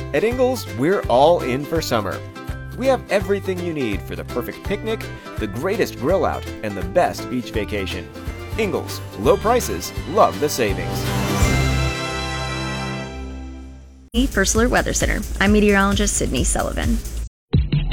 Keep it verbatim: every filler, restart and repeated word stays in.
At Ingles, we're all in for summer. We have everything you need for the perfect picnic, the greatest grill out, and the best beach vacation. Ingles, low prices, love the savings. First Alert Weather Center. I'm meteorologist Sydney Sullivan.